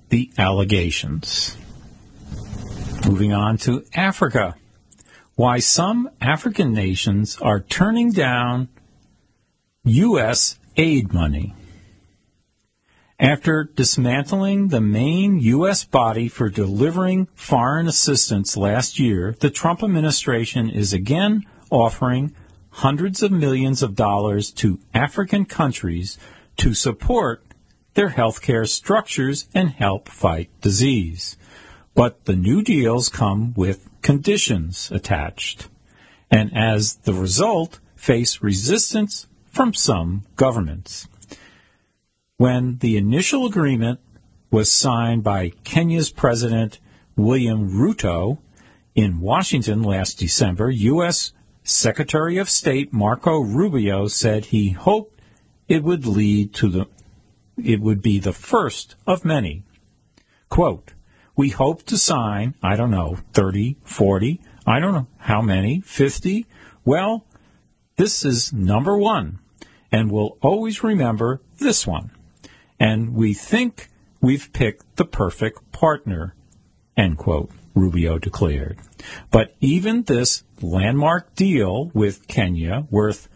the allegations. Moving on to Africa. Why some African nations are turning down U.S. aid money. After dismantling the main U.S. body for delivering foreign assistance last year, the Trump administration is again offering hundreds of millions of dollars to African countries to support their healthcare structures and help fight disease. But the new deals come with conditions attached, and as the result, face resistance from some governments. When the initial agreement was signed by Kenya's President William Ruto in Washington last December, U.S. Secretary of State Marco Rubio said he hoped it would be the first of many. Quote, "We hope to sign, 30, 40, I don't know how many, 50. Well, this is number one, and we'll always remember this one. And we think we've picked the perfect partner," end quote, Rubio declared. But even this landmark deal with Kenya, worth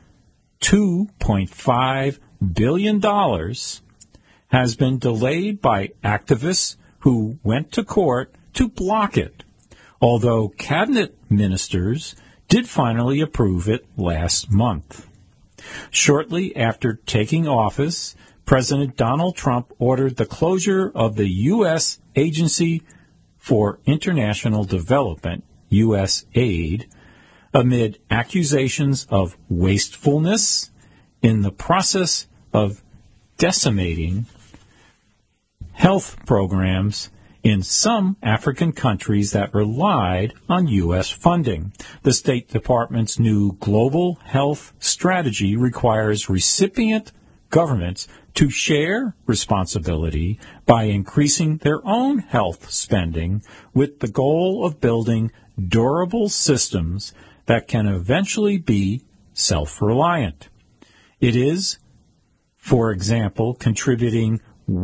$2.5 billion, has been delayed by activists who went to court to block it, although cabinet ministers did finally approve it last month. Shortly after taking office, President Donald Trump ordered the closure of the U.S. Agency for International Development, USAID, amid accusations of wastefulness in the process of decimating health programs in some African countries that relied on U.S. funding. The State Department's new global health strategy requires recipient governments to share responsibility by increasing their own health spending with the goal of building durable systems that can eventually be self-reliant. It is, for example, contributing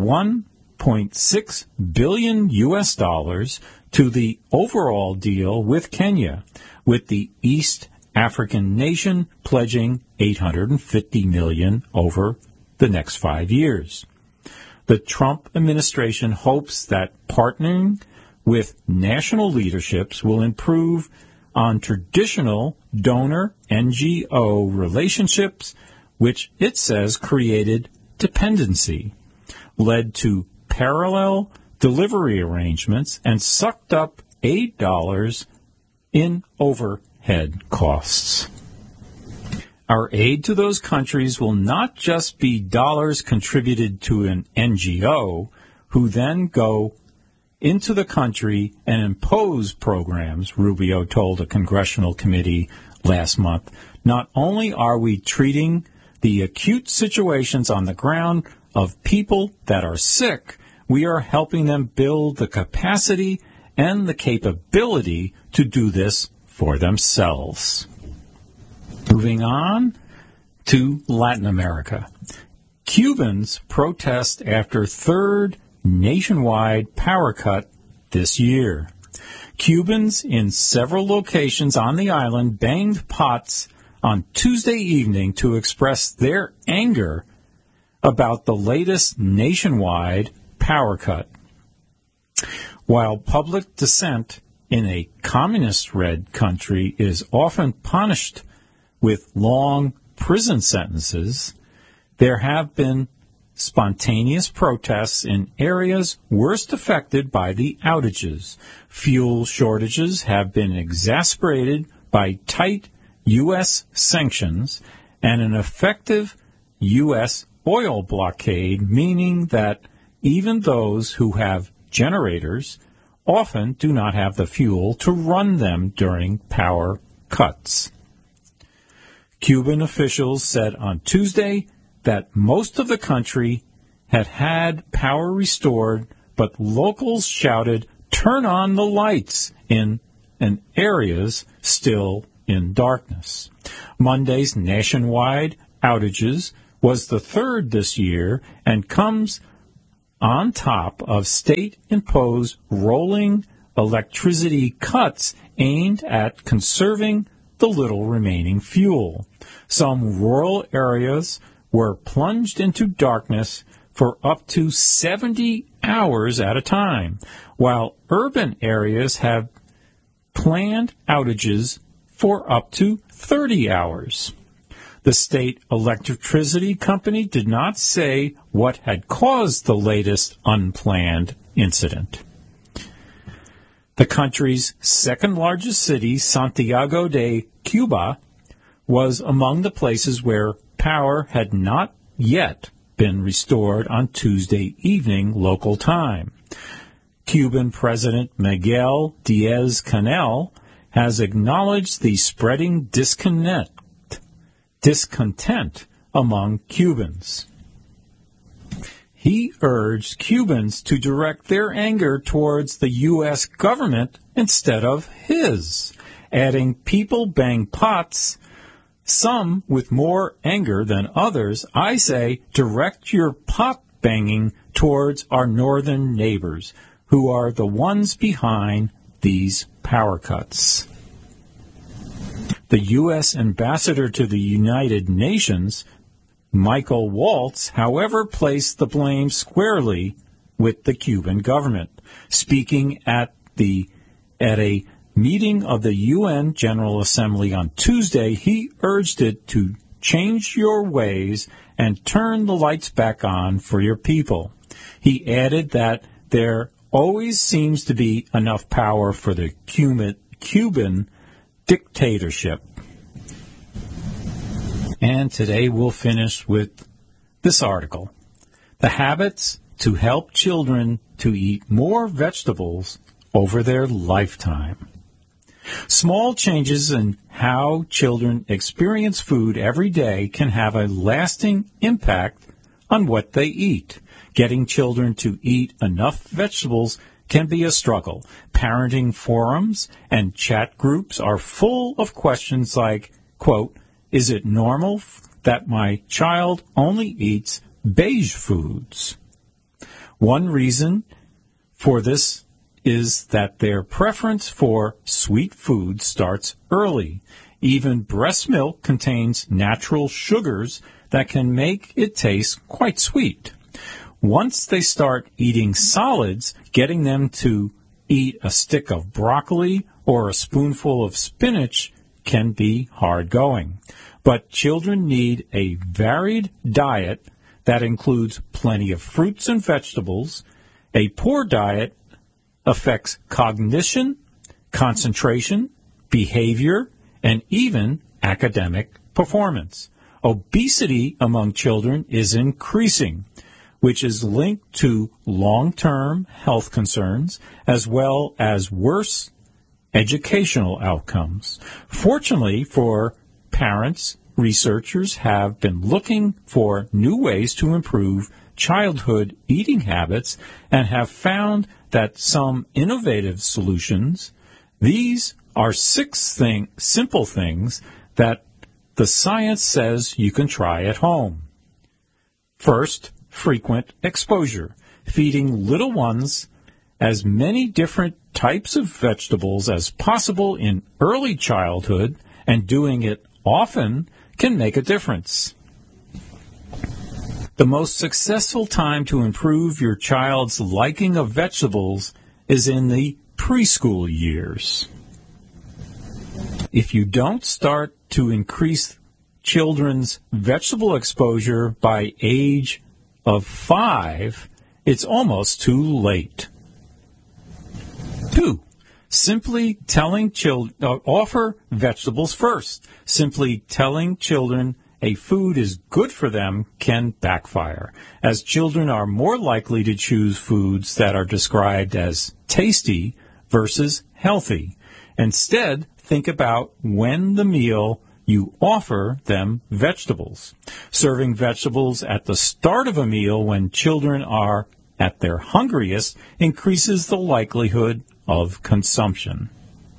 $1.6 billion U.S. dollars to the overall deal with Kenya, with the East African nation pledging $850 million over the next 5 years. The Trump administration hopes that partnering with national leaderships will improve on traditional donor NGO relationships, which it says created dependency, led to parallel delivery arrangements, and sucked up aid dollars in overhead costs. Our aid to those countries will not just be dollars contributed to an NGO who then go into the country and impose programs, Rubio told a congressional committee last month. Not only are we treating the acute situations on the ground of people that are sick, we are helping them build the capacity and the capability to do this for themselves. Moving on to Latin America. Cubans protest after third nationwide power cut this year. Cubans in several locations on the island banged pots on Tuesday evening to express their anger about the latest nationwide power cut. While public dissent in a communist-led country is often punished with long prison sentences, there have been spontaneous protests in areas worst affected by the outages. Fuel shortages have been exacerbated by tight U.S. sanctions and an effective U.S. oil blockade, meaning that even those who have generators often do not have the fuel to run them during power cuts. Cuban officials said on Tuesday that most of the country had power restored, but locals shouted, "Turn on the lights," in areas still in darkness. Monday's nationwide outages was the third this year and comes on top of state-imposed rolling electricity cuts aimed at conserving the little remaining fuel. Some rural areas were plunged into darkness for up to 70 hours at a time, while urban areas have planned outages for up to 30 hours. The state electricity company did not say what had caused the latest unplanned incident. The country's second-largest city, Santiago de Cuba, was among the places where power had not yet been restored on Tuesday evening local time. Cuban President Miguel Diaz-Canel has acknowledged the spreading discontent among Cubans. He urged Cubans to direct their anger towards the U.S. government instead of his, adding, "People bang pots, some with more anger than others. I say, direct your pot banging towards our northern neighbors, who are the ones behind these power cuts." The U.S. ambassador to the United Nations, Michael Waltz, however, placed the blame squarely with the Cuban government. Speaking at a meeting of the UN General Assembly on Tuesday, he urged it to change your ways and turn the lights back on for your people. He added that there always seems to be enough power for the Cuban dictatorship. And today we'll finish with this article. The habits to help children to eat more vegetables over their lifetime. Small changes in how children experience food every day can have a lasting impact on what they eat. Getting children to eat enough vegetables can be a struggle. Parenting forums and chat groups are full of questions like, quote, "Is it normal that my child only eats beige foods?" One reason for this is that their preference for sweet food starts early. Even breast milk contains natural sugars that can make it taste quite sweet. Once they start eating solids, getting them to eat a stick of broccoli or a spoonful of spinach can be hard going. But children need a varied diet that includes plenty of fruits and vegetables. A poor diet affects cognition, concentration, behavior, and even academic performance. Obesity among children is increasing, which is linked to long-term health concerns as well as worse educational outcomes. Fortunately for parents, researchers have been looking for new ways to improve childhood eating habits and have found that some innovative solutions. These are 6 simple things that the science says you can try at home. First, frequent exposure. Feeding little ones as many different types of vegetables as possible in early childhood and doing it often can make a difference. The most successful time to improve your child's liking of vegetables is in the preschool years. If you don't start to increase children's vegetable exposure by age of 5, it's almost too late. 2. Simply telling children, offer vegetables first. Simply telling children a food is good for them can backfire, as children are more likely to choose foods that are described as tasty versus healthy. Instead, think about when the meal you offer them vegetables. Serving vegetables at the start of a meal when children are at their hungriest increases the likelihood of consumption.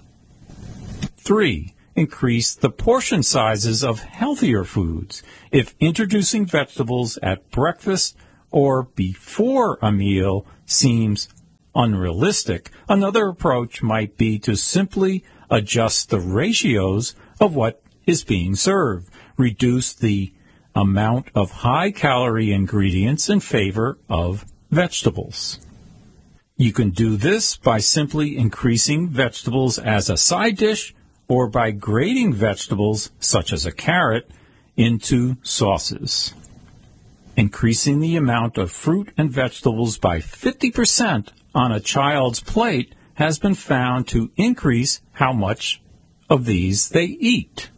3. Increase the portion sizes of healthier foods. If introducing vegetables at breakfast or before a meal seems unrealistic, another approach might be to simply adjust the ratios of what is being served, reduce the amount of high-calorie ingredients in favor of vegetables. You can do this by simply increasing vegetables as a side dish or by grating vegetables, such as a carrot, into sauces. Increasing the amount of fruit and vegetables by 50% on a child's plate has been found to increase how much of these they eat.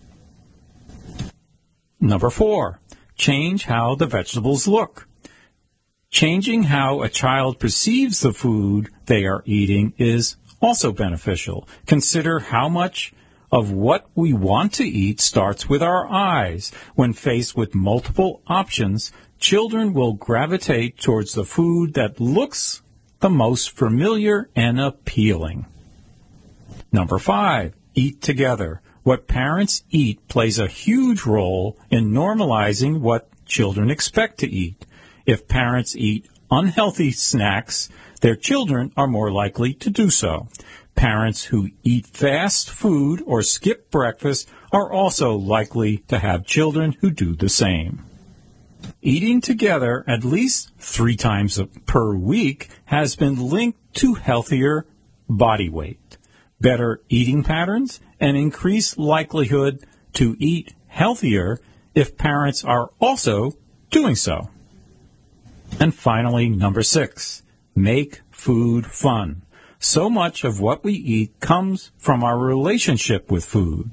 Number 4, change how the vegetables look. Changing how a child perceives the food they are eating is also beneficial. Consider how much of what we want to eat starts with our eyes. When faced with multiple options, children will gravitate towards the food that looks the most familiar and appealing. Number 5, eat together. What parents eat plays a huge role in normalizing what children expect to eat. If parents eat unhealthy snacks, their children are more likely to do so. Parents who eat fast food or skip breakfast are also likely to have children who do the same. Eating together at least 3 times per week has been linked to healthier body weight, better eating patterns, and increased likelihood to eat healthier if parents are also doing so. And finally, number 6, make food fun. So much of what we eat comes from our relationship with food.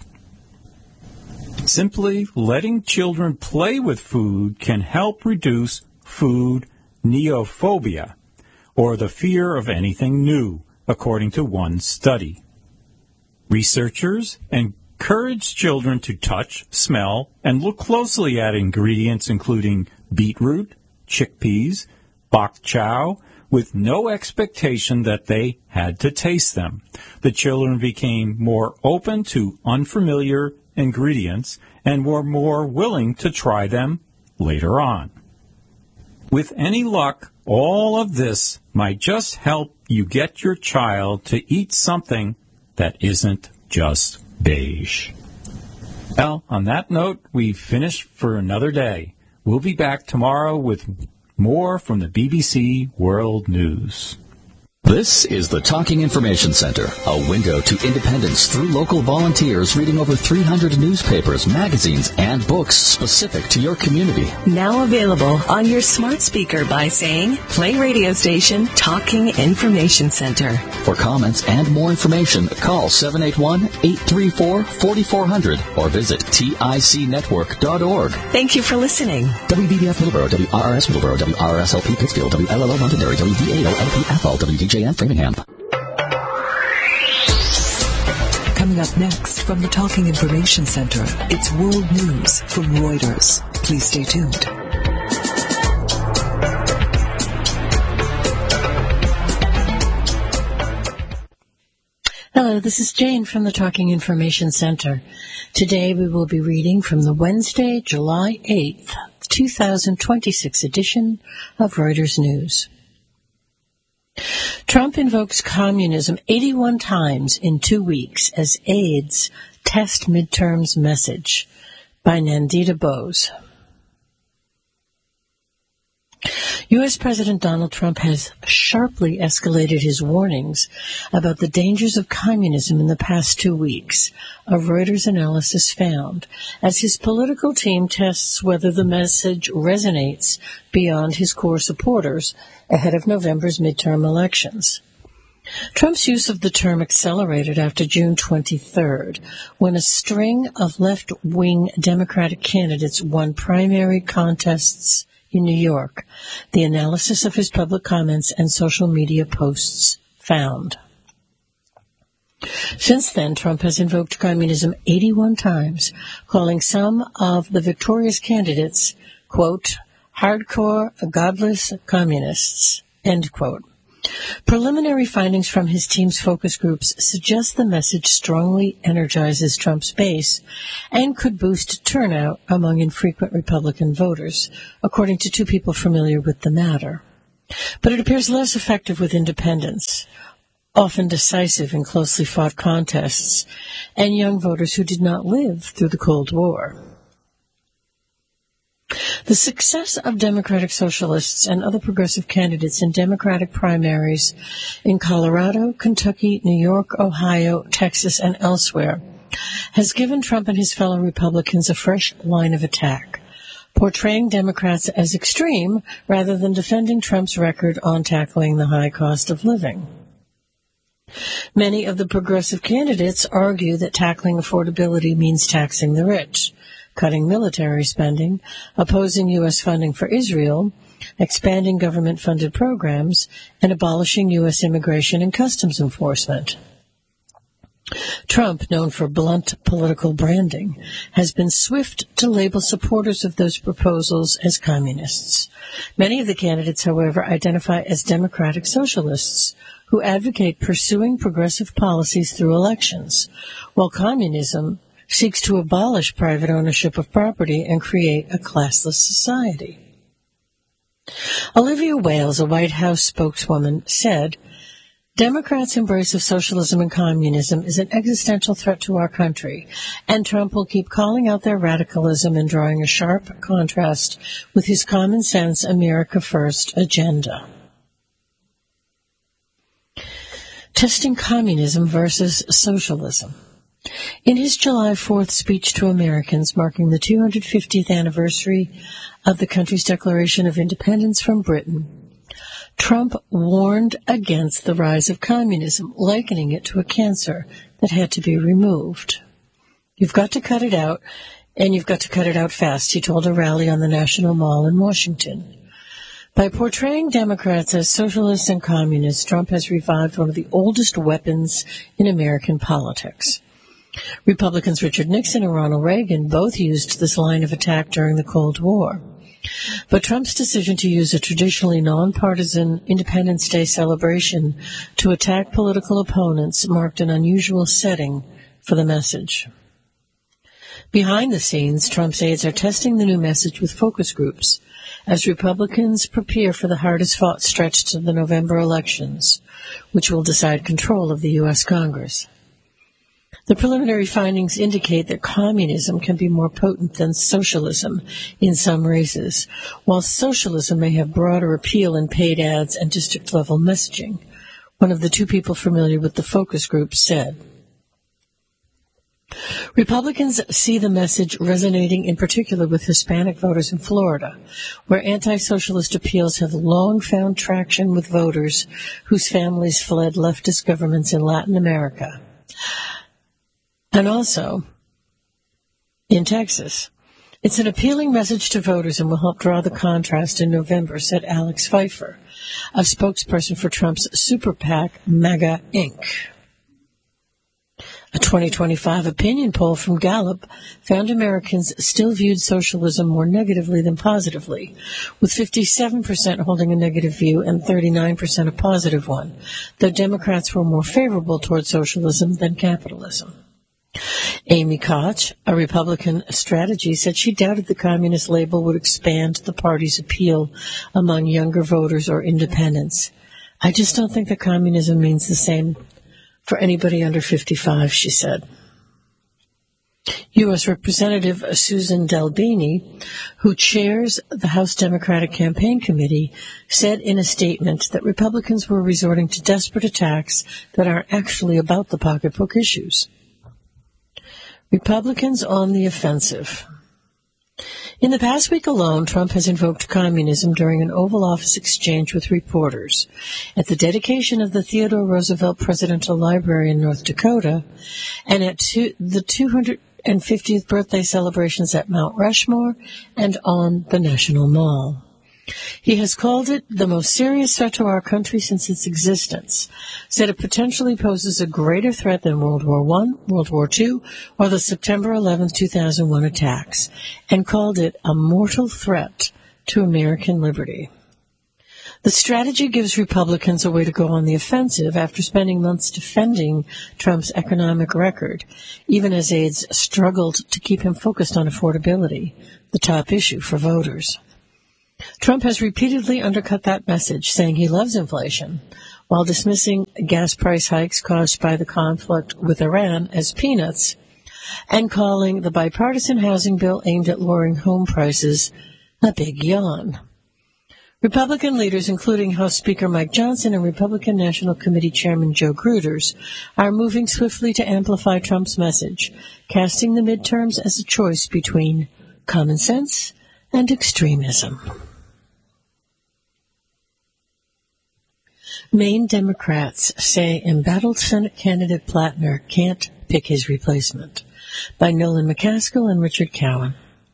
Simply letting children play with food can help reduce food neophobia, or the fear of anything new, according to one study. Researchers encourage children to touch, smell, and look closely at ingredients including beetroot, chickpeas, bok chow, with no expectation that they had to taste them. The children became more open to unfamiliar ingredients and were more willing to try them later on. With any luck, all of this might just help you get your child to eat something that isn't just beige. Well, on that note, we've finished for another day. We'll be back tomorrow with more from the BBC World News. This is the Talking Information Center, a window to independence through local volunteers reading over 300 newspapers, magazines, and books specific to your community. Now available on your smart speaker by saying, play radio station Talking Information Center. For comments and more information, call 781-834-4400 or visit ticnetwork.org. Thank you for listening. WBBF Middleborough, WRRS Middleborough, WRSLP Pittsfield, WLLO Londonderry, WVAO-LP Athol, WDJN Framingham. Coming up next from the Talking Information Center, it's World News from Reuters. Please stay tuned. Hello, this is Jane from the Talking Information Center. Today we will be reading from the Wednesday, July 8th, 2026 edition of Reuters News. Trump invokes communism 81 times in 2 weeks as aides test midterms message, by Nandita Bose. U.S. President Donald Trump has sharply escalated his warnings about the dangers of communism in the past 2 weeks, a Reuters analysis found, as his political team tests whether the message resonates beyond his core supporters ahead of November's midterm elections. Trump's use of the term accelerated after June 23rd, when a string of left-wing Democratic candidates won primary contests in New York, the analysis of his public comments and social media posts found. Since then, Trump has invoked communism 81 times, calling some of the victorious candidates, quote, hardcore, godless communists, end quote. Preliminary findings from his team's focus groups suggest the message strongly energizes Trump's base and could boost turnout among infrequent Republican voters, according to two people familiar with the matter. But it appears less effective with independents, often decisive in closely fought contests, and young voters who did not live through the Cold War. The success of Democratic Socialists and other progressive candidates in Democratic primaries in Colorado, Kentucky, New York, Ohio, Texas, and elsewhere has given Trump and his fellow Republicans a fresh line of attack, portraying Democrats as extreme rather than defending Trump's record on tackling the high cost of living. Many of the progressive candidates argue that tackling affordability means taxing the rich, cutting military spending, opposing U.S. funding for Israel, expanding government-funded programs, and abolishing U.S. immigration and customs enforcement. Trump, known for blunt political branding, has been swift to label supporters of those proposals as communists. Many of the candidates, however, identify as democratic socialists who advocate pursuing progressive policies through elections, while communism seeks to abolish private ownership of property and create a classless society. Olivia Wales, a White House spokeswoman, said, "Democrats' embrace of socialism and communism is an existential threat to our country, and Trump will keep calling out their radicalism and drawing a sharp contrast with his common sense America First agenda." Testing communism versus socialism. In his July 4th speech to Americans marking the 250th anniversary of the country's declaration of independence from Britain, Trump warned against the rise of communism, likening it to a cancer that had to be removed. "You've got to cut it out, and you've got to cut it out fast," he told a rally on the National Mall in Washington. By portraying Democrats as socialists and communists, Trump has revived one of the oldest weapons in American politics. Republicans Richard Nixon and Ronald Reagan both used this line of attack during the Cold War. But Trump's decision to use a traditionally nonpartisan Independence Day celebration to attack political opponents marked an unusual setting for the message. Behind the scenes, Trump's aides are testing the new message with focus groups as Republicans prepare for the hardest-fought stretch to the November elections, which will decide control of the U.S. Congress. The preliminary findings indicate that communism can be more potent than socialism in some races, while socialism may have broader appeal in paid ads and district-level messaging, one of the two people familiar with the focus group said. Republicans see the message resonating in particular with Hispanic voters in Florida, where anti-socialist appeals have long found traction with voters whose families fled leftist governments in Latin America. And also in Texas. It's an appealing message to voters and will help draw the contrast in November, said Alex Pfeiffer, a spokesperson for Trump's super PAC, MAGA Inc. A 2025 opinion poll from Gallup found Americans still viewed socialism more negatively than positively, with 57% holding a negative view and 39% a positive one, though Democrats were more favorable toward socialism than capitalism. Amy Koch, a Republican strategy, said she doubted the communist label would expand the party's appeal among younger voters or independents. "I just don't think that communism means the same for anybody under 55, she said. U.S. Representative Susan Delbini, who chairs the House Democratic Campaign Committee, said in a statement that Republicans were resorting to desperate attacks that aren't actually about the pocketbook issues. Republicans on the offensive. In the past week alone, Trump has invoked communism during an Oval Office exchange with reporters at the dedication of the Theodore Roosevelt Presidential Library in North Dakota and at the 250th birthday celebrations at Mount Rushmore and on the National Mall. He has called it the most serious threat to our country since its existence, said it potentially poses a greater threat than World War I, World War II, or the September 11, 2001 attacks, and called it a mortal threat to American liberty. The strategy gives Republicans a way to go on the offensive after spending months defending Trump's economic record, even as aides struggled to keep him focused on affordability, the top issue for voters. Trump has repeatedly undercut that message, saying he loves inflation, while dismissing gas price hikes caused by the conflict with Iran as peanuts, and calling the bipartisan housing bill aimed at lowering home prices a big yawn. Republican leaders, including House Speaker Mike Johnson and Republican National Committee Chairman Joe Gruters, are moving swiftly to amplify Trump's message, casting the midterms as a choice between common sense and extremism. Maine Democrats say embattled Senate candidate Plattner can't pick his replacement. By Nolan McCaskill and Richard Cowan.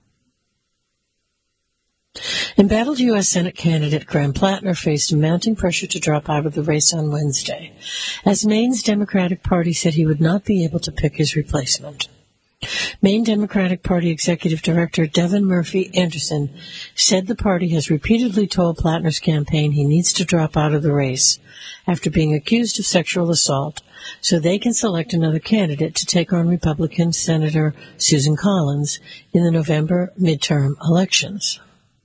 Embattled U.S. Senate candidate Graham Plattner faced mounting pressure to drop out of the race on Wednesday, as Maine's Democratic Party said he would not be able to pick his replacement. Maine Democratic Party Executive Director Devin Murphy Anderson said the party has repeatedly told Plattner's campaign he needs to drop out of the race after being accused of sexual assault so they can select another candidate to take on Republican Senator Susan Collins in the November midterm elections.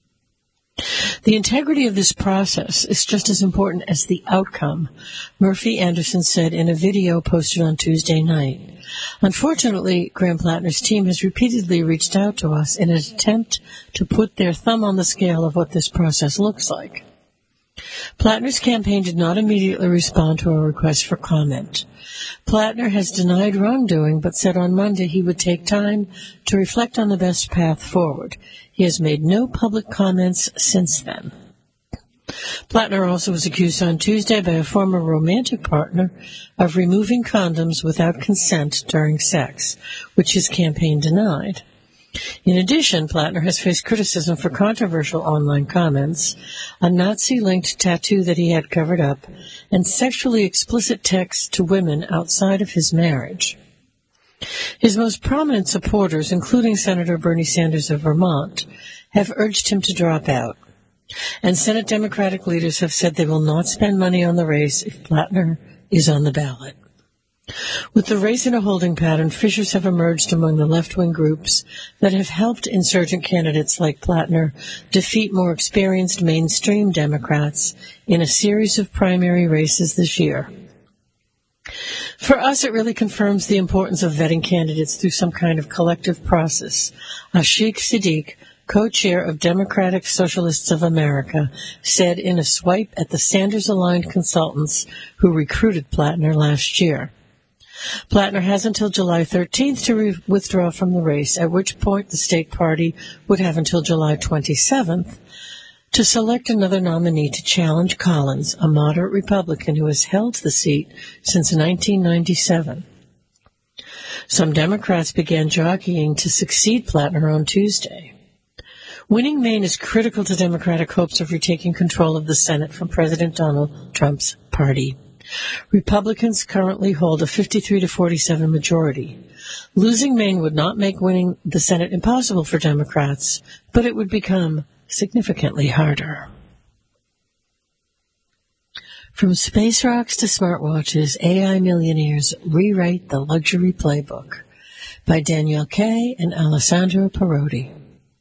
The integrity of this process is just as important as the outcome, Murphy Anderson said in a video posted on Tuesday night. Unfortunately, Graham Plattner's team has repeatedly reached out to us in an attempt to put their thumb on the scale of what this process looks like. Plattner's campaign did not immediately respond to a request for comment. Plattner has denied wrongdoing, but said on Monday he would take time to reflect on the best path forward. He has made no public comments since then. Plattner also was accused on Tuesday by a former romantic partner of removing condoms without consent during sex, which his campaign denied. In addition, Plattner has faced criticism for controversial online comments, a Nazi-linked tattoo that he had covered up, and sexually explicit texts to women outside of his marriage. His most prominent supporters, including Senator Bernie Sanders of Vermont, have urged him to drop out. And Senate Democratic leaders have said they will not spend money on the race if Plattner is on the ballot. With the race in a holding pattern, fissures have emerged among the left-wing groups that have helped insurgent candidates like Plattner defeat more experienced mainstream Democrats in a series of primary races this year. For us, it really confirms the importance of vetting candidates through some kind of collective process. Ashik Siddiq, co-chair of Democratic Socialists of America, said in a swipe at the Sanders-aligned consultants who recruited Plattner last year. Plattner has until July 13th to withdraw from the race, at which point the state party would have until July 27th to select another nominee to challenge Collins, a moderate Republican who has held the seat since 1997. Some Democrats began jockeying to succeed Plattner on Tuesday. Winning Maine is critical to Democratic hopes of retaking control of the Senate from President Donald Trump's party. Republicans currently hold a 53-47 majority. Losing Maine would not make winning the Senate impossible for Democrats, but it would become significantly harder. From space rocks to smartwatches, AI millionaires rewrite the luxury playbook. By Danielle Kay and Alessandro Parodi.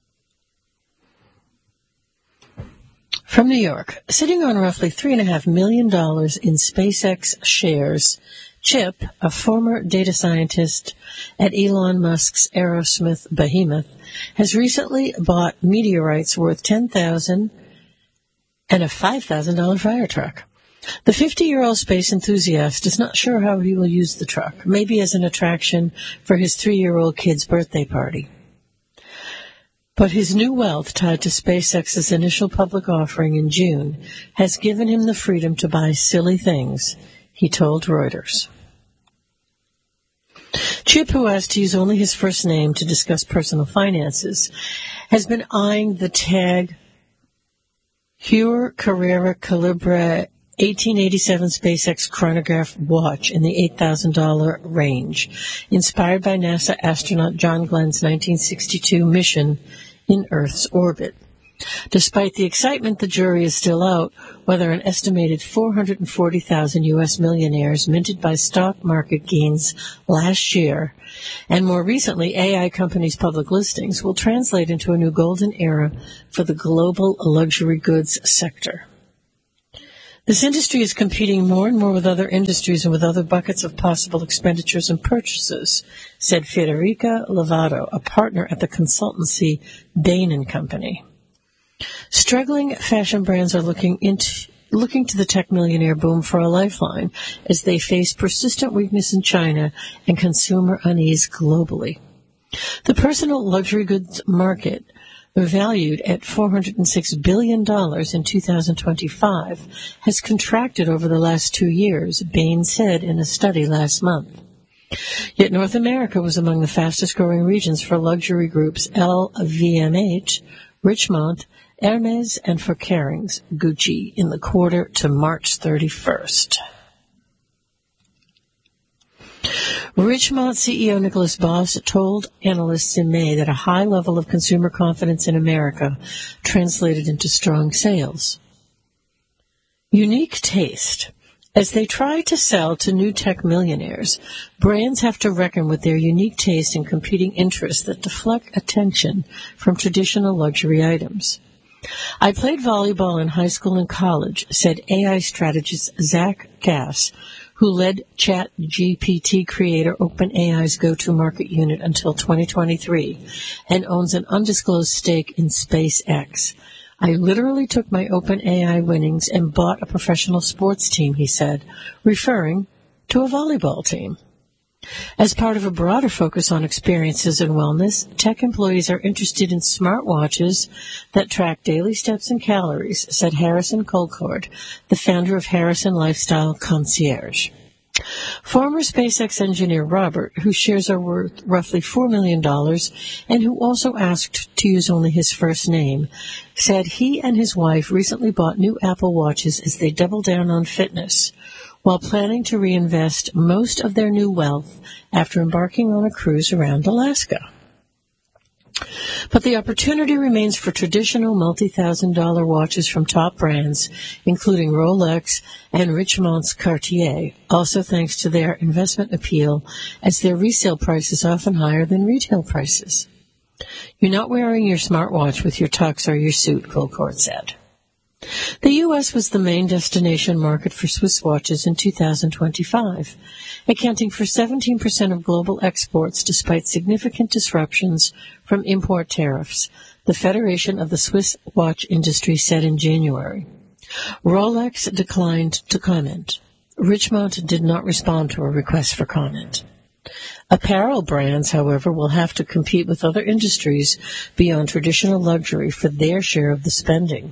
From New York, sitting on roughly $3.5 million in SpaceX shares, Chip, a former data scientist at Elon Musk's Aerosmith behemoth, has recently bought meteorites worth $10,000 and a $5,000 fire truck. The 50-year-old space enthusiast is not sure how he will use the truck, maybe as an attraction for his 3-year-old kid's birthday party. But his new wealth, tied to SpaceX's initial public offering in June, has given him the freedom to buy silly things, he told Reuters. Chip, who asked to use only his first name to discuss personal finances, has been eyeing the tag Heuer Carrera Calibre 1887 SpaceX chronograph watch in the $8,000 range, inspired by NASA astronaut John Glenn's 1962 mission in Earth's orbit. Despite the excitement, the jury is still out whether an estimated 440,000 U.S. millionaires minted by stock market gains last year and more recently AI companies' public listings will translate into a new golden era for the global luxury goods sector. This industry is competing more and more with other industries and with other buckets of possible expenditures and purchases, said Federica Lovato, a partner at the consultancy Bain & Company. Struggling fashion brands are looking to the tech millionaire boom for a lifeline as they face persistent weakness in China and consumer unease globally. The personal luxury goods market, valued at $406 billion in 2025, has contracted over the last 2 years, Bain said in a study last month. Yet North America was among the fastest-growing regions for luxury groups LVMH, Richemont, Hermes, and for Kering's Gucci in the quarter to March 31st. Richemont CEO Nicholas Boss told analysts in May that a high level of consumer confidence in America translated into strong sales. Unique taste. As they try to sell to new tech millionaires, brands have to reckon with their unique taste and competing interests that deflect attention from traditional luxury items. I played volleyball in high school and college, said AI strategist Zach Gass, who led ChatGPT creator OpenAI's go-to-market unit until 2023 and owns an undisclosed stake in SpaceX. I literally took my OpenAI winnings and bought a professional sports team, he said, referring to a volleyball team. As part of a broader focus on experiences and wellness, tech employees are interested in smartwatches that track daily steps and calories, said Harrison Colcord, the founder of Harrison Lifestyle Concierge. Former SpaceX engineer Robert, whose shares are worth roughly $4 million and who also asked to use only his first name, said he and his wife recently bought new Apple Watches as they double down on fitness, while planning to reinvest most of their new wealth after embarking on a cruise around Alaska. But the opportunity remains for traditional multi-thousand-dollar watches from top brands, including Rolex and Richemont's Cartier, also thanks to their investment appeal, as their resale price is often higher than retail prices. You're not wearing your smartwatch with your tux or your suit, Colcord said. The U.S. was the main destination market for Swiss watches in 2025, accounting for 17% of global exports despite significant disruptions from import tariffs, the Federation of the Swiss Watch Industry said in January. Rolex declined to comment. Richemont did not respond to a request for comment. Apparel brands, however, will have to compete with other industries beyond traditional luxury for their share of the spending.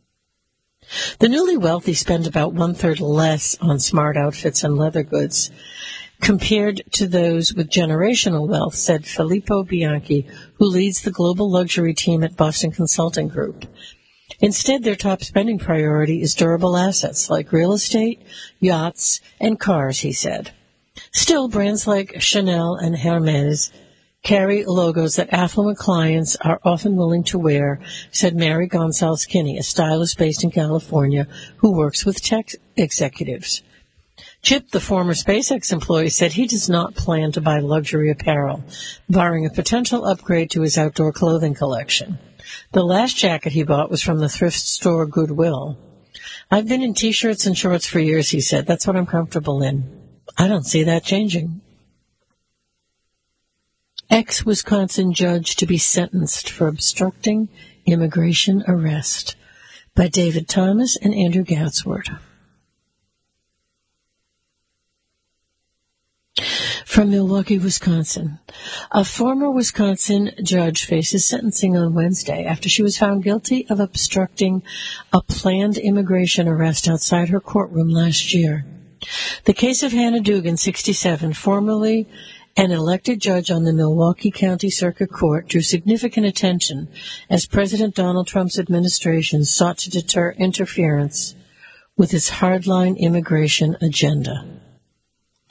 The newly wealthy spend about one-third less on smart outfits and leather goods compared to those with generational wealth, said Filippo Bianchi, who leads the global luxury team at Boston Consulting Group. Instead, their top spending priority is durable assets like real estate, yachts, and cars, he said. Still, brands like Chanel and Hermes carry logos that affluent clients are often willing to wear, said Mary Gonzalez-Kinney, a stylist based in California who works with tech executives. Chip, the former SpaceX employee, said he does not plan to buy luxury apparel, barring a potential upgrade to his outdoor clothing collection. The last jacket he bought was from the thrift store Goodwill. I've been in T-shirts and shorts for years, he said. That's what I'm comfortable in. I don't see that changing. Ex-Wisconsin judge to be sentenced for obstructing immigration arrest, by David Thomas and Andrew Gatsword. From Milwaukee, Wisconsin. A former Wisconsin judge faces sentencing on Wednesday after she was found guilty of obstructing a planned immigration arrest outside her courtroom last year. The case of Hannah Dugan, 67, formerly an elected judge on the Milwaukee County Circuit Court, drew significant attention as President Donald Trump's administration sought to deter interference with its hardline immigration agenda.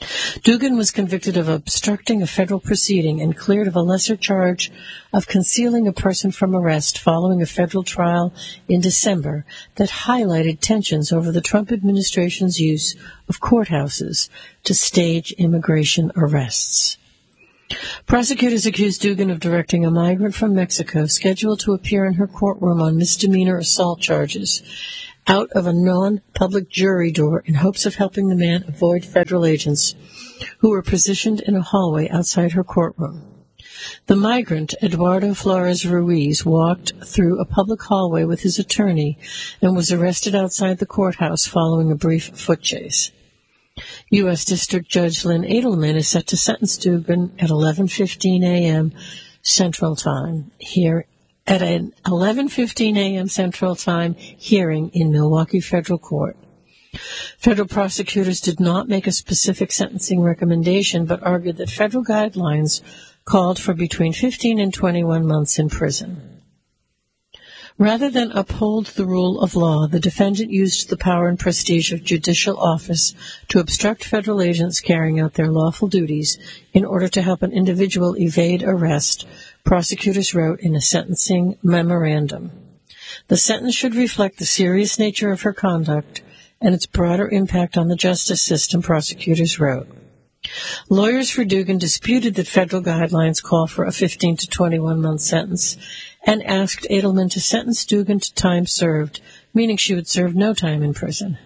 Dugan was convicted of obstructing a federal proceeding and cleared of a lesser charge of concealing a person from arrest following a federal trial in December that highlighted tensions over the Trump administration's use of courthouses to stage immigration arrests. Prosecutors accused Dugan of directing a migrant from Mexico scheduled to appear in her courtroom on misdemeanor assault charges out of a non-public jury door in hopes of helping the man avoid federal agents who were positioned in a hallway outside her courtroom. The migrant, Eduardo Flores Ruiz, walked through a public hallway with his attorney and was arrested outside the courthouse following a brief foot chase. U.S. District Judge Lynn Edelman is set to sentence Dugan at 11:15 a.m. Central Time here at an 11:15 a.m. Central Time hearing in Milwaukee Federal Court. Federal prosecutors did not make a specific sentencing recommendation, but argued that federal guidelines called for between 15 and 21 months in prison. Rather than uphold the rule of law, the defendant used the power and prestige of judicial office to obstruct federal agents carrying out their lawful duties in order to help an individual evade arrest, prosecutors wrote in a sentencing memorandum. The sentence should reflect the serious nature of her conduct and its broader impact on the justice system, prosecutors wrote. Lawyers for Dugan disputed that federal guidelines call for a 15 to 21-month sentence and asked Edelman to sentence Dugan to time served, meaning she would serve no time in prison.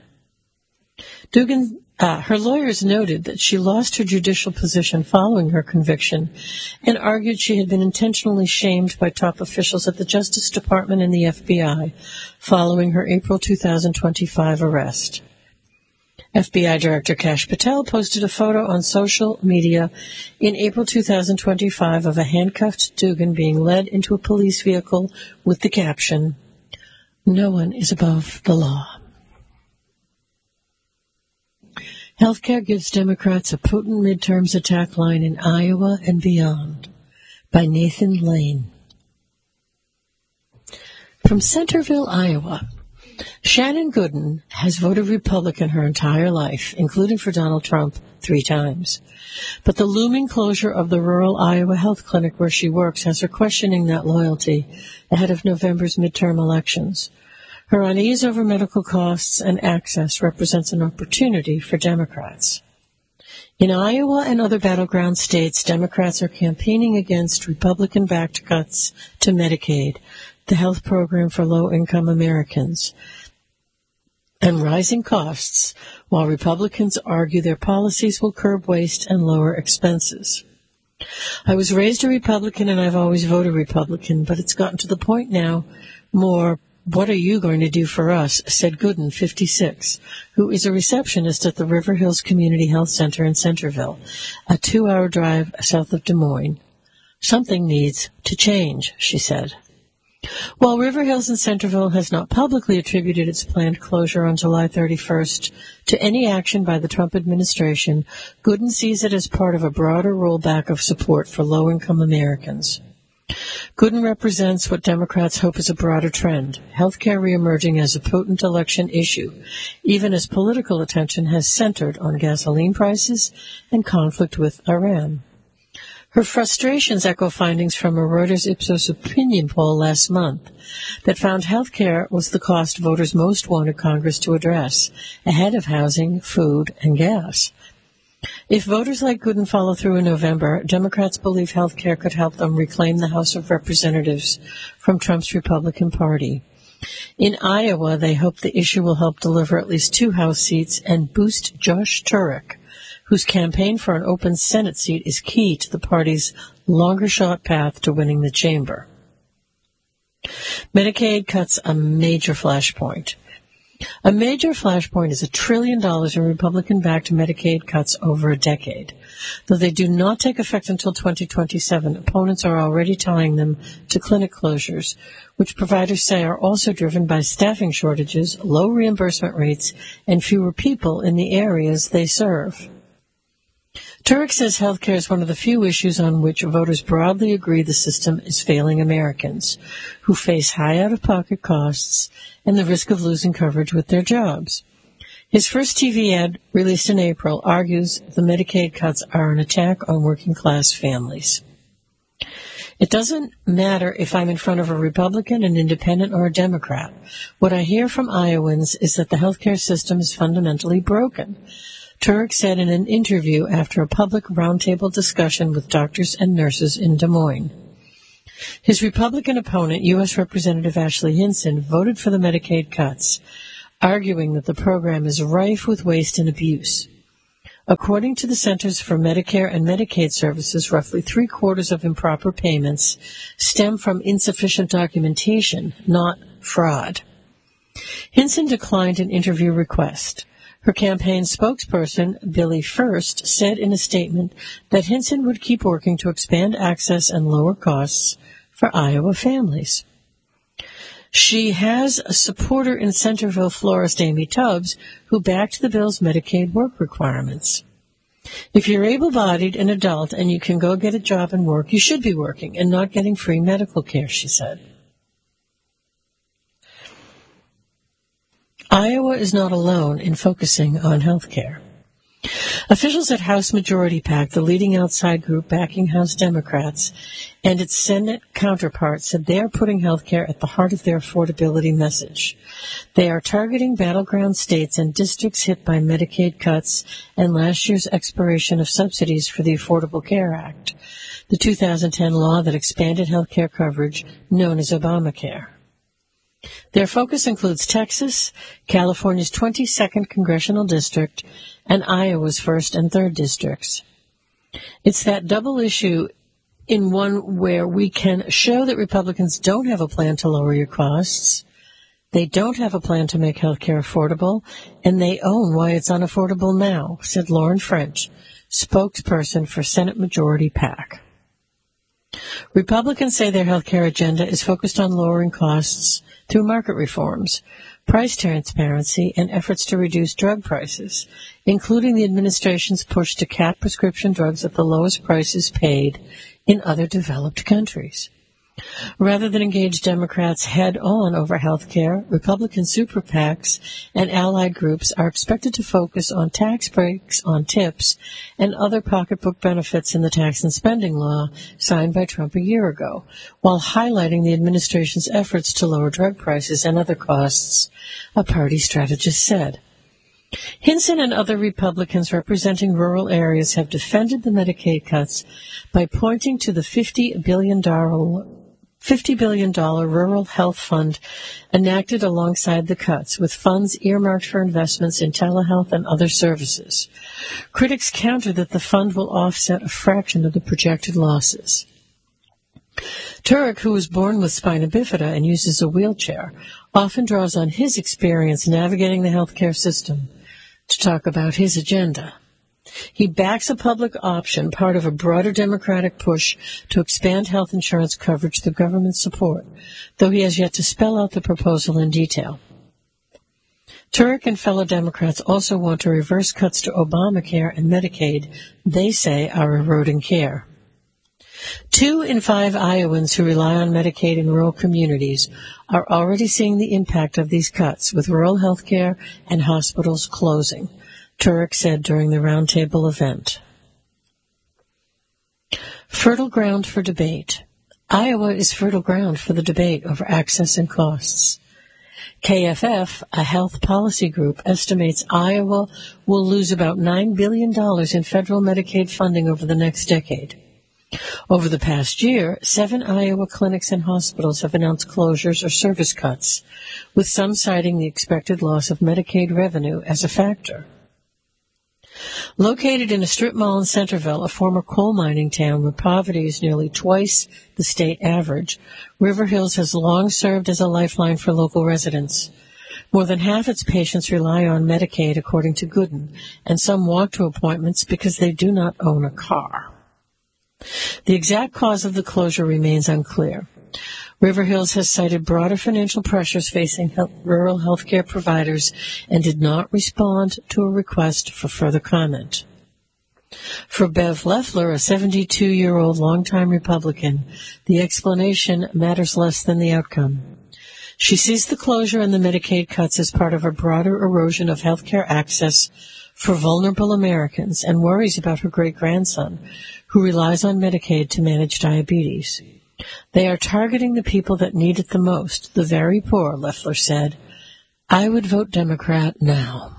Her lawyers noted that she lost her judicial position following her conviction and argued she had been intentionally shamed by top officials at the Justice Department and the FBI following her April 2025 arrest. FBI Director Kash Patel posted a photo on social media in April 2025 of a handcuffed Dugan being led into a police vehicle with the caption, "No one is above the law." Healthcare gives Democrats a potent midterms attack line in Iowa and beyond, by Nathan Lane. From Centerville, Iowa, Shannon Gooden has voted Republican her entire life, including for Donald Trump 3 times. But the looming closure of the rural Iowa health clinic where she works has her questioning that loyalty ahead of November's midterm elections. Her unease over medical costs and access represents an opportunity for Democrats. In Iowa and other battleground states, Democrats are campaigning against Republican-backed cuts to Medicaid, the health program for low-income Americans, and rising costs, while Republicans argue their policies will curb waste and lower expenses. I was raised a Republican and I've always voted Republican, but it's gotten to the point now more, "What are you going to do for us?" said Gooden, 56, who is a receptionist at the River Hills Community Health Center in Centerville, a 2-hour drive south of Des Moines. "Something needs to change," she said. While River Hills and Centerville has not publicly attributed its planned closure on July 31st to any action by the Trump administration, Gooden sees it as part of a broader rollback of support for low-income Americans. Gooden represents what Democrats hope is a broader trend, healthcare reemerging as a potent election issue, even as political attention has centered on gasoline prices and conflict with Iran. Her frustrations echo findings from a Reuters Ipsos opinion poll last month that found health care was the cost voters most wanted Congress to address, ahead of housing, food, and gas. If voters like Gooden follow through in November, Democrats believe health care could help them reclaim the House of Representatives from Trump's Republican Party. In Iowa, they hope the issue will help deliver at least 2 House seats and boost Josh Turek, whose campaign for an open Senate seat is key to the party's longer shot path to winning the chamber. Medicaid cuts a major flashpoint. A major flashpoint is $1 trillion in Republican-backed Medicaid cuts over a decade. Though they do not take effect until 2027, opponents are already tying them to clinic closures, which providers say are also driven by staffing shortages, low reimbursement rates, and fewer people in the areas they serve. Turek says health care is one of the few issues on which voters broadly agree the system is failing Americans, who face high out-of-pocket costs and the risk of losing coverage with their jobs. His first TV ad, released in April, argues the Medicaid cuts are an attack on working-class families. It doesn't matter if I'm in front of a Republican, an independent, or a Democrat. What I hear from Iowans is that the healthcare system is fundamentally broken. Turek said in an interview after a public roundtable discussion with doctors and nurses in Des Moines. His Republican opponent, U.S. Representative Ashley Hinson, voted for the Medicaid cuts, arguing that the program is rife with waste and abuse. According to the Centers for Medicare and Medicaid Services, roughly three-quarters of improper payments stem from insufficient documentation, not fraud. Hinson declined an interview request. Her campaign spokesperson, Billy First, said in a statement that Hinson would keep working to expand access and lower costs for Iowa families. She has a supporter in Centerville florist Amy Tubbs, who backed the bill's Medicaid work requirements. If you're able-bodied, an adult, and you can go get a job and work, you should be working and not getting free medical care, she said. Iowa is not alone in focusing on health care. Officials at House Majority PAC, the leading outside group backing House Democrats, and its Senate counterparts said they are putting health care at the heart of their affordability message. They are targeting battleground states and districts hit by Medicaid cuts and last year's expiration of subsidies for the Affordable Care Act, the 2010 law that expanded health care coverage known as Obamacare. Their focus includes Texas, California's 22nd congressional district, and Iowa's 1st and 3rd districts. It's that double issue in one where we can show that Republicans don't have a plan to lower your costs, they don't have a plan to make health care affordable, and they own why it's unaffordable now, said Lauren French, spokesperson for Senate Majority PAC. Republicans say their health care agenda is focused on lowering costs through market reforms, price transparency, and efforts to reduce drug prices, including the administration's push to cap prescription drugs at the lowest prices paid in other developed countries. Rather than engage Democrats head-on over health care, Republican super PACs and allied groups are expected to focus on tax breaks on tips and other pocketbook benefits in the tax and spending law signed by Trump a year ago, while highlighting the administration's efforts to lower drug prices and other costs, a party strategist said. Hinson and other Republicans representing rural areas have defended the Medicaid cuts by pointing to the $50 billion Rural Health Fund enacted alongside the cuts, with funds earmarked for investments in telehealth and other services. Critics counter that the fund will offset a fraction of the projected losses. Turek, who was born with spina bifida and uses a wheelchair, often draws on his experience navigating the healthcare system to talk about his agenda. He backs a public option, part of a broader Democratic push to expand health insurance coverage through government support, though he has yet to spell out the proposal in detail. Turek and fellow Democrats also want to reverse cuts to Obamacare and Medicaid they say are eroding care. 2 in 5 Iowans who rely on Medicaid in rural communities are already seeing the impact of these cuts, with rural health care and hospitals closing, Turek said during the roundtable event. Fertile ground for debate. Iowa is fertile ground for the debate over access and costs. KFF, a health policy group, estimates Iowa will lose about $9 billion in federal Medicaid funding over the next decade. Over the past year, 7 Iowa clinics and hospitals have announced closures or service cuts, with some citing the expected loss of Medicaid revenue as a factor. Located in a strip mall in Centerville, a former coal mining town where poverty is nearly twice the state average, River Hills has long served as a lifeline for local residents. More than half its patients rely on Medicaid, according to Gooden, and some walk to appointments because they do not own a car. The exact cause of the closure remains unclear. River Hills has cited broader financial pressures facing rural health care providers and did not respond to a request for further comment. For Bev Leffler, a 72-year-old longtime Republican, the explanation matters less than the outcome. She sees the closure and the Medicaid cuts as part of a broader erosion of health care access for vulnerable Americans and worries about her great-grandson, who relies on Medicaid to manage diabetes. They are targeting the people that need it the most, the very poor, Loeffler said. I would vote Democrat now.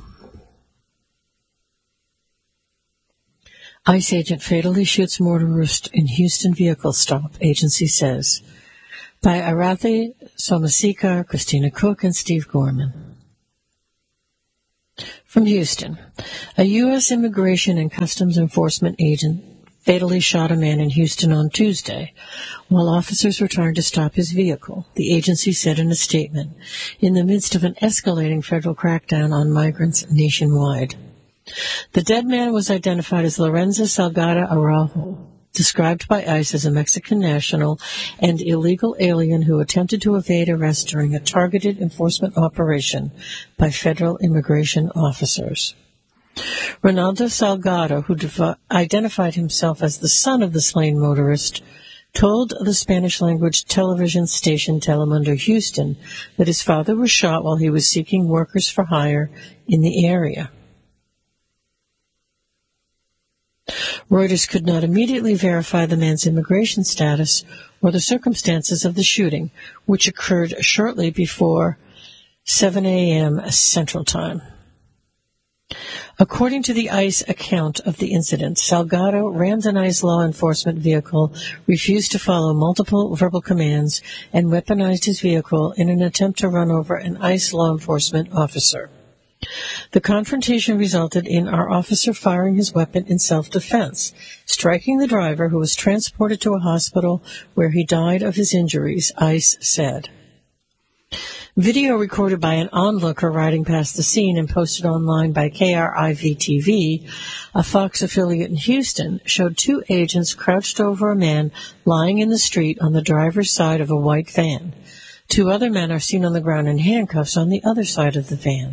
ICE agent fatally shoots motorist in Houston vehicle stop, agency says. By Arathi Somasikar, Christina Cook, and Steve Gorman. From Houston, a U.S. Immigration and Customs Enforcement agent fatally shot a man in Houston on Tuesday while officers were trying to stop his vehicle, the agency said in a statement, in the midst of an escalating federal crackdown on migrants nationwide. The dead man was identified as Lorenzo Salgado Araujo, described by ICE as a Mexican national and illegal alien who attempted to evade arrest during a targeted enforcement operation by federal immigration officers. Ronaldo Salgado, who identified himself as the son of the slain motorist, told the Spanish-language television station Telemundo Houston that his father was shot while he was seeking workers for hire in the area. Reuters could not immediately verify the man's immigration status or the circumstances of the shooting, which occurred shortly before 7 a.m. Central Time. According to the ICE account of the incident, Salgado rammed an ICE law enforcement vehicle, refused to follow multiple verbal commands, and weaponized his vehicle in an attempt to run over an ICE law enforcement officer. The confrontation resulted in our officer firing his weapon in self-defense, striking the driver, who was transported to a hospital where he died of his injuries, ICE said. Video recorded by an onlooker riding past the scene and posted online by KRIV-TV, a Fox affiliate in Houston, showed two agents crouched over a man lying in the street on the driver's side of a white van. Two other men are seen on the ground in handcuffs on the other side of the van.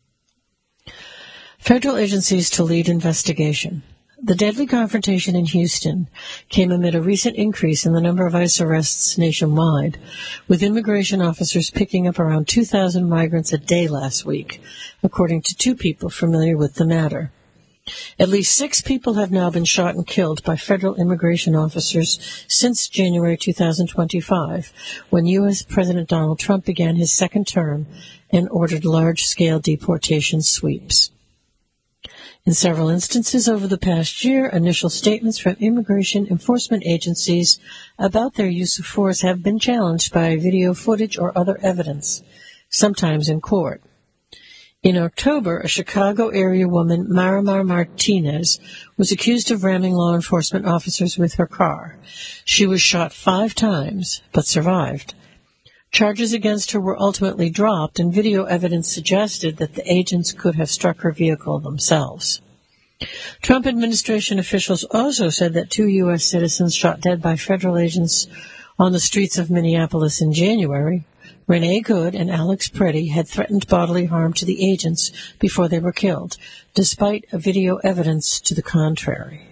Federal agencies to lead investigation. The deadly confrontation in Houston came amid a recent increase in the number of ICE arrests nationwide, with immigration officers picking up around 2,000 migrants a day last week, according to two people familiar with the matter. At least 6 people have now been shot and killed by federal immigration officers since January 2025, when U.S. President Donald Trump began his second term and ordered large-scale deportation sweeps. In several instances over the past year, initial statements from immigration enforcement agencies about their use of force have been challenged by video footage or other evidence, sometimes in court. In October, a Chicago area woman, Marimar Martinez, was accused of ramming law enforcement officers with her car. She was shot 5 times, but survived. Charges against her were ultimately dropped, and video evidence suggested that the agents could have struck her vehicle themselves. Trump administration officials also said that 2 U.S. citizens shot dead by federal agents on the streets of Minneapolis in January, Renee Good and Alex Preddy, had threatened bodily harm to the agents before they were killed, despite video evidence to the contrary.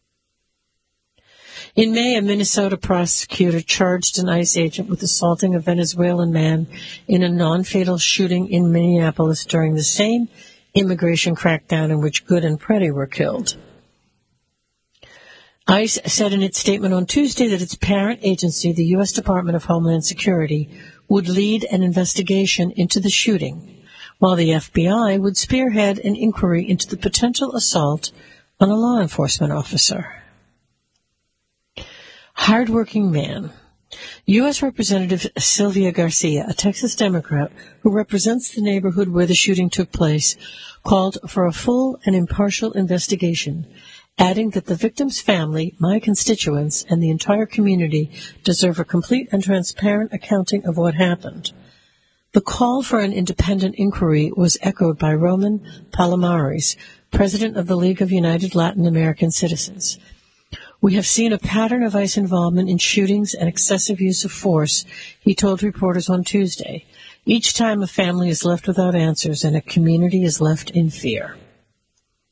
In May, a Minnesota prosecutor charged an ICE agent with assaulting a Venezuelan man in a non-fatal shooting in Minneapolis during the same immigration crackdown in which Good and Preddy were killed. ICE said in its statement on Tuesday that its parent agency, the U.S. Department of Homeland Security, would lead an investigation into the shooting, while the FBI would spearhead an inquiry into the potential assault on a law enforcement officer. Hardworking man. U.S. Representative Sylvia Garcia, a Texas Democrat who represents the neighborhood where the shooting took place, called for a full and impartial investigation, adding that the victim's family, my constituents, and the entire community deserve a complete and transparent accounting of what happened. The call for an independent inquiry was echoed by Roman Palomares, president of the League of United Latin American Citizens. We have seen a pattern of ICE involvement in shootings and excessive use of force, he told reporters on Tuesday. Each time a family is left without answers and a community is left in fear.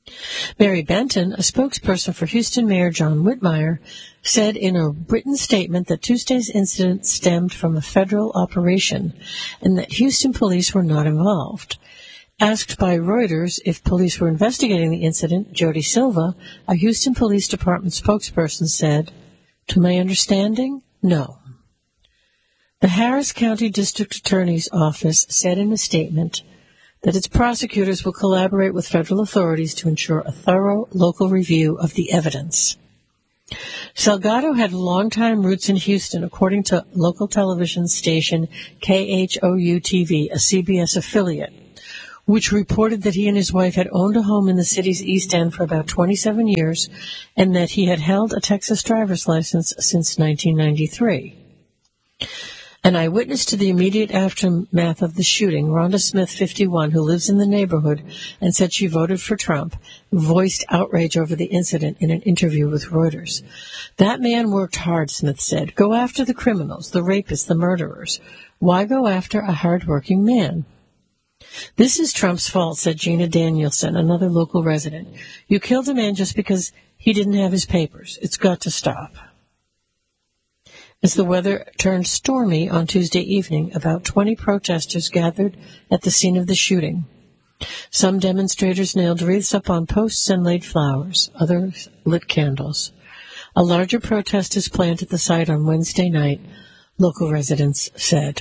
Mary Benton, a spokesperson for Houston Mayor John Whitmire, said in a written statement that Tuesday's incident stemmed from a federal operation and that Houston police were not involved. Asked by Reuters if police were investigating the incident, Jody Silva, a Houston Police Department spokesperson, said, "To my understanding, no." The Harris County District Attorney's Office said in a statement that its prosecutors will collaborate with federal authorities to ensure a thorough local review of the evidence. Salgado had longtime roots in Houston, according to local television station KHOU-TV, a CBS affiliate, which reported that he and his wife had owned a home in the city's East End for about 27 years and that he had held a Texas driver's license since 1993. An eyewitness to the immediate aftermath of the shooting, Rhonda Smith, 51, who lives in the neighborhood and said she voted for Trump, voiced outrage over the incident in an interview with Reuters. "That man worked hard," Smith said. "Go after the criminals, the rapists, the murderers. Why go after a hard-working man?" "This is Trump's fault," said Gina Danielson, another local resident. "You killed a man just because he didn't have his papers. It's got to stop." As the weather turned stormy on Tuesday evening, about 20 protesters gathered at the scene of the shooting. Some demonstrators nailed wreaths up on posts and laid flowers. Others lit candles. A larger protest is planned at the site on Wednesday night, local residents said.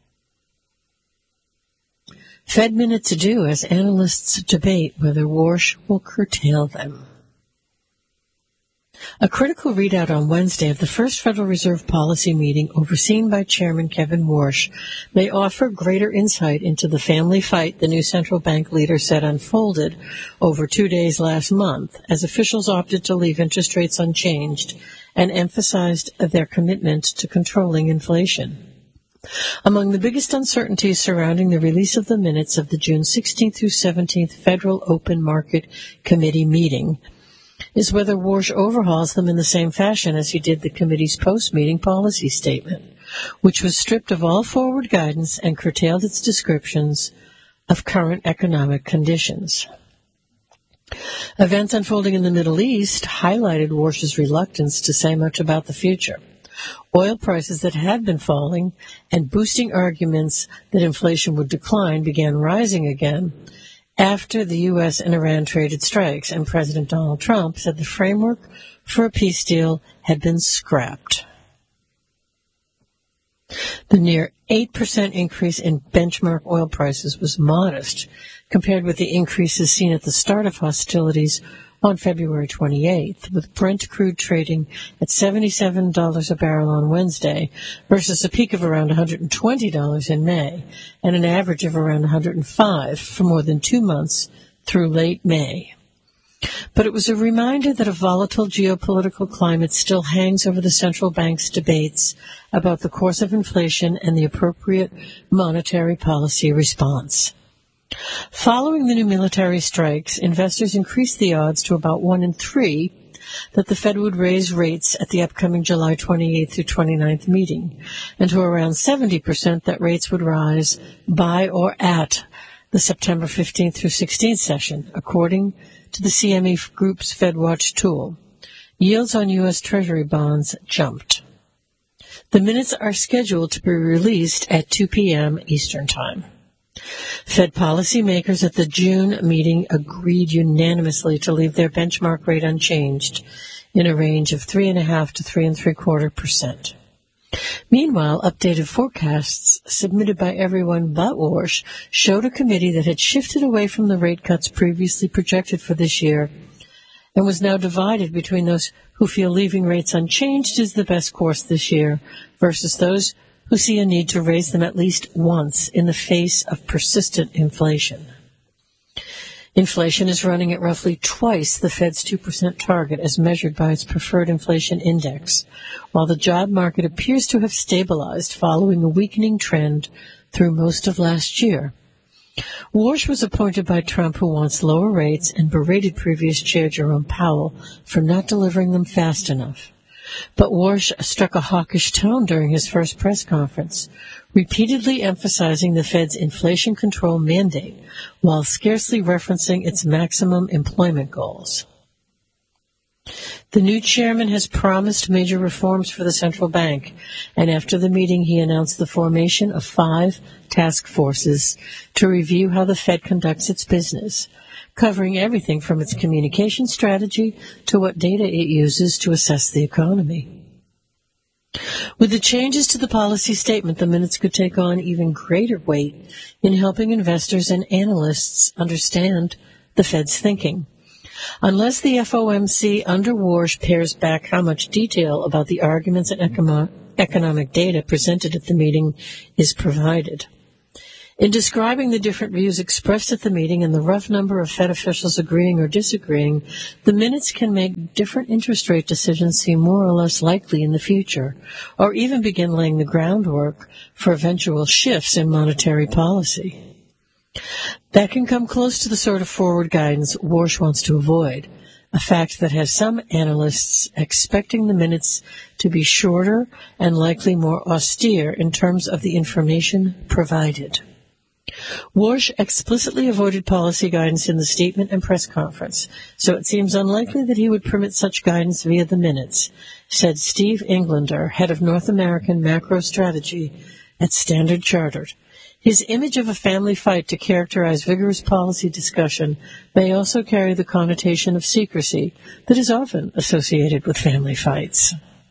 Fed minutes due as analysts debate whether Warsh will curtail them. A critical readout on Wednesday of the first Federal Reserve policy meeting overseen by Chairman Kevin Warsh may offer greater insight into the family fight the new central bank leader said unfolded over 2 days last month as officials opted to leave interest rates unchanged and emphasized their commitment to controlling inflation. Among the biggest uncertainties surrounding the release of the minutes of the June 16th through 17th Federal Open Market Committee meeting is whether Warsh overhauls them in the same fashion as he did the committee's post-meeting policy statement, which was stripped of all forward guidance and curtailed its descriptions of current economic conditions. Events unfolding in the Middle East highlighted Warsh's reluctance to say much about the future. Oil prices that had been falling and boosting arguments that inflation would decline began rising again after the U.S. and Iran traded strikes, and President Donald Trump said the framework for a peace deal had been scrapped. The near 8% increase in benchmark oil prices was modest compared with the increases seen at the start of hostilities on February 28th, with Brent crude trading at $77 a barrel on Wednesday versus a peak of around $120 in May and an average of around $105 for more than 2 months through late May. But it was a reminder that a volatile geopolitical climate still hangs over the central bank's debates about the course of inflation and the appropriate monetary policy response. Following the new military strikes, investors increased the odds to about 1 in 3 that the Fed would raise rates at the upcoming July 28th through 29th meeting, and to around 70% that rates would rise by or at the September 15th through 16th session, according to the CME Group's FedWatch tool. Yields on U.S. Treasury bonds jumped. The minutes are scheduled to be released at 2 p.m. Eastern Time. Fed policymakers at the June meeting agreed unanimously to leave their benchmark rate unchanged in a range of 3.5% to 3.75%. Meanwhile, updated forecasts submitted by everyone but Warsh showed a committee that had shifted away from the rate cuts previously projected for this year and was now divided between those who feel leaving rates unchanged is the best course this year versus those who see a need to raise them at least once in the face of persistent inflation. Inflation is running at roughly twice the Fed's 2% target as measured by its preferred inflation index, while the job market appears to have stabilized following a weakening trend through most of last year. Warsh was appointed by Trump, who wants lower rates, and berated previous chair Jerome Powell for not delivering them fast enough. But Warsh struck a hawkish tone during his first press conference, repeatedly emphasizing the Fed's inflation control mandate while scarcely referencing its maximum employment goals. The new chairman has promised major reforms for the central bank, and after the meeting he announced the formation of 5 task forces to review how the Fed conducts its business, covering everything from its communication strategy to what data it uses to assess the economy. With the changes to the policy statement, the minutes could take on even greater weight in helping investors and analysts understand the Fed's thinking. Unless the FOMC under Warsh pares back how much detail about the arguments and economic data presented at the meeting is provided. In describing the different views expressed at the meeting and the rough number of Fed officials agreeing or disagreeing, the minutes can make different interest rate decisions seem more or less likely in the future, or even begin laying the groundwork for eventual shifts in monetary policy. That can come close to the sort of forward guidance Warsh wants to avoid, a fact that has some analysts expecting the minutes to be shorter and likely more austere in terms of the information provided. Warsh explicitly avoided policy guidance in the statement and press conference, so it seems unlikely that he would permit such guidance via the minutes, said Steve Englander, head of North American macro strategy at Standard Chartered. His image of a family fight to characterize vigorous policy discussion may also carry the connotation of secrecy that is often associated with family fights.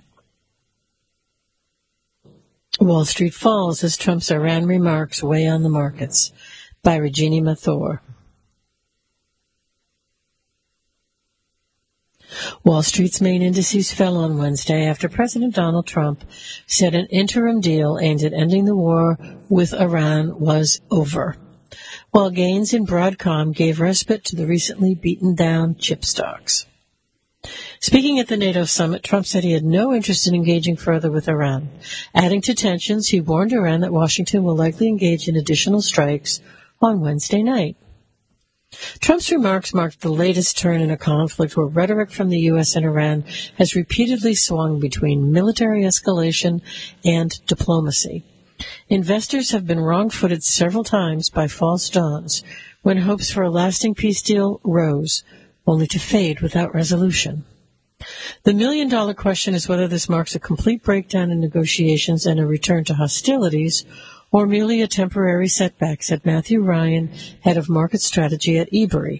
Wall Street falls as Trump's Iran remarks weigh on the markets, by Regina Mathor. Wall Street's main indices fell on Wednesday after President Donald Trump said an interim deal aimed at ending the war with Iran was over, while gains in Broadcom gave respite to the recently beaten down chip stocks. Speaking at the NATO summit, Trump said he had no interest in engaging further with Iran. Adding to tensions, he warned Iran that Washington will likely engage in additional strikes on Wednesday night. Trump's remarks marked the latest turn in a conflict where rhetoric from the U.S. and Iran has repeatedly swung between military escalation and diplomacy. Investors have been wrong-footed several times by false dawns when hopes for a lasting peace deal rose, only to fade without resolution. The million-dollar question is whether this marks a complete breakdown in negotiations and a return to hostilities, or merely a temporary setback, said Matthew Ryan, head of market strategy at eBury.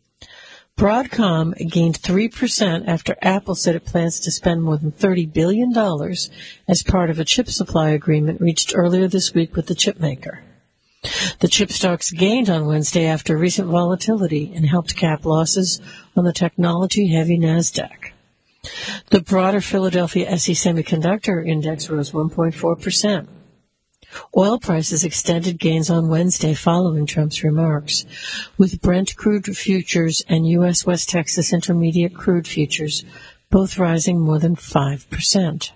Broadcom gained 3% after Apple said it plans to spend more than $30 billion as part of a chip supply agreement reached earlier this week with the chipmaker. The chip stocks gained on Wednesday after recent volatility and helped cap losses on the technology-heavy NASDAQ. The broader Philadelphia SE Semiconductor Index rose 1.4%. Oil prices extended gains on Wednesday following Trump's remarks, with Brent crude futures and U.S. West Texas Intermediate crude futures both rising more than 5%.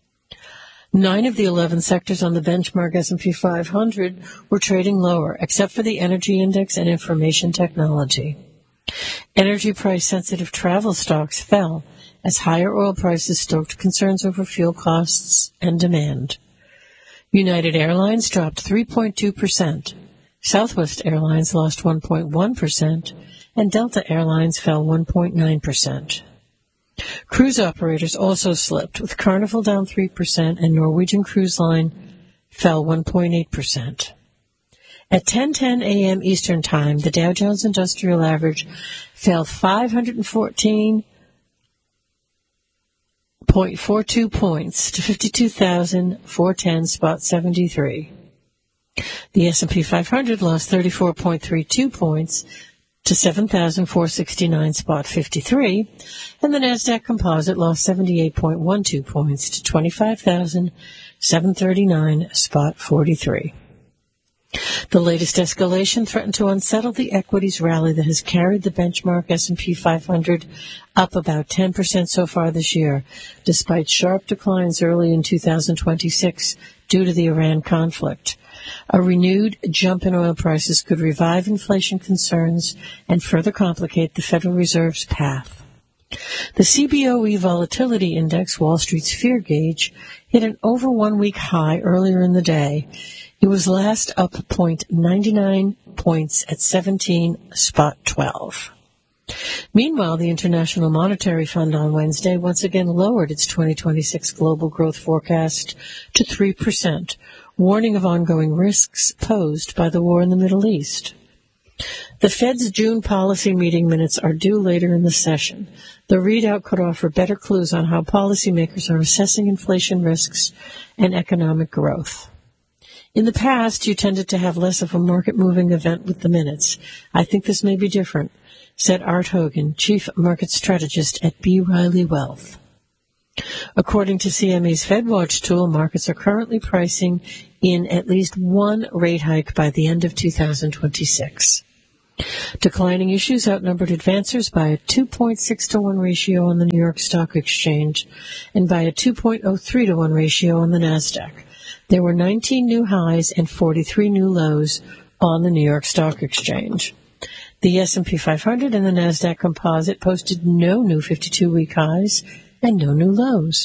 9 of the 11 sectors on the benchmark S&P 500 were trading lower, except for the energy index and information technology. Energy price-sensitive travel stocks fell as higher oil prices stoked concerns over fuel costs and demand. United Airlines dropped 3.2%. Southwest Airlines lost 1.1%, and Delta Airlines fell 1.9%. Cruise operators also slipped, with Carnival down 3% and Norwegian Cruise Line fell 1.8%. At 10:10 a.m. Eastern Time, the Dow Jones Industrial Average fell 514.42 points to 52,410.73. The S&P 500 lost 34.32 points to 7,469.53, and the NASDAQ Composite lost 78.12 points to 25,739.43. The latest escalation threatened to unsettle the equities rally that has carried the benchmark S&P 500 up about 10% so far this year, despite sharp declines early in 2026 due to the Iran conflict. A renewed jump in oil prices could revive inflation concerns and further complicate the Federal Reserve's path. The CBOE Volatility Index, Wall Street's fear gauge, hit an over 1 week high earlier in the day. It was last up 0.99 points at 17.12. Meanwhile, the International Monetary Fund on Wednesday once again lowered its 2026 global growth forecast to 3%, warning of ongoing risks posed by the war in the Middle East. The Fed's June policy meeting minutes are due later in the session. The readout could offer better clues on how policymakers are assessing inflation risks and economic growth. In the past, you tended to have less of a market-moving event with the minutes. I think this may be different, said Art Hogan, chief market strategist at B. Riley Wealth. According to CME's FedWatch tool, markets are currently pricing in at least one rate hike by the end of 2026. Declining issues outnumbered advancers by a 2.6 to 1 ratio on the New York Stock Exchange and by a 2.03 to 1 ratio on the NASDAQ. There were 19 new highs and 43 new lows on the New York Stock Exchange. The S&P 500 and the NASDAQ Composite posted no new 52-week highs and no new lows.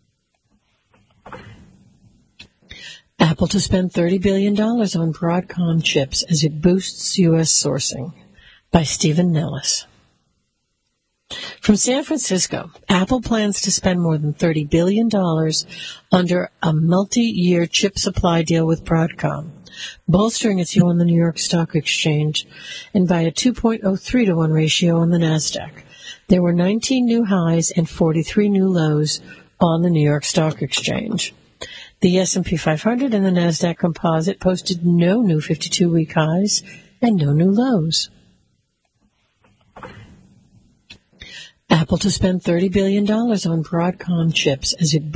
Apple to spend $30 billion on Broadcom chips as it boosts U.S. sourcing, by Stephen Nellis. From San Francisco, Apple plans to spend more than $30 billion under a multi-year chip supply deal with Broadcom, bolstering its yield on the New York Stock Exchange and by a 2.03 to 1 ratio on the NASDAQ. There were 19 new highs and 43 new lows on the New York Stock Exchange. The S&P 500 and the NASDAQ Composite posted no new 52-week highs and no new lows. Apple to spend $30 billion on Broadcom chips as it